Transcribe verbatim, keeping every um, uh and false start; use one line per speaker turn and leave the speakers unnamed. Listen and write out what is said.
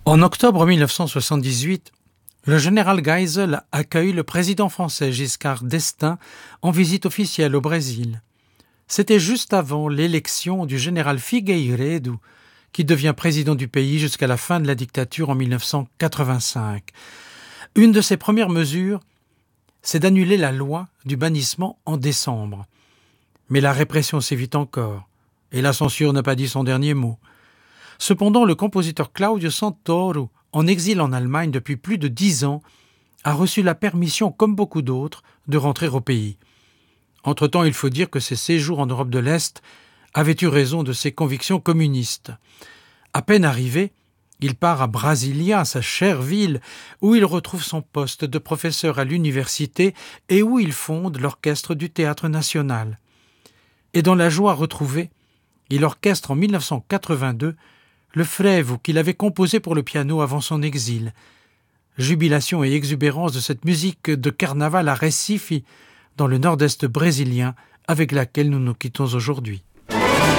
En octobre mille neuf cent soixante-dix-huit, le général Geisel accueille le président français Giscard d'Estaing en visite officielle au Brésil. C'était juste avant l'élection du général Figueiredo, qui devient président du pays jusqu'à la fin de la dictature en mille neuf cent quatre-vingt-cinq. Une de ses premières mesures, c'est d'annuler la loi du bannissement en décembre. Mais la répression sévit encore, et la censure n'a pas dit son dernier mot. Cependant, le compositeur Claudio Santoro, en exil en Allemagne depuis plus de dix ans, a reçu la permission, comme beaucoup d'autres, de rentrer au pays. Entre-temps, il faut dire que ses séjours en Europe de l'Est avaient eu raison de ses convictions communistes. À peine arrivé, il part à Brasilia, sa chère ville, où il retrouve son poste de professeur à l'université et où il fonde l'orchestre du Théâtre national. Et dans la joie retrouvée, il orchestre en mille neuf cent quatre-vingt-deux le Frevo qu'il avait composé pour le piano avant son exil. Jubilation et exubérance de cette musique de carnaval à Recife, dans le nord-est brésilien, avec laquelle nous nous quittons aujourd'hui.